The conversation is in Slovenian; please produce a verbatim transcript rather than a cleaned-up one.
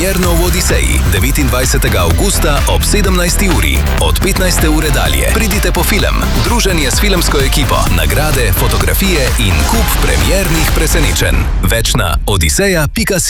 Premierno v Odiseji devetindvajsetega avgusta ob sedemnajsti uri. Od petnajste ure dalje pridite po film, druženje s filmsko ekipo, nagrade, fotografije in kup premiernih presenečenj. Več na odiseja pika si.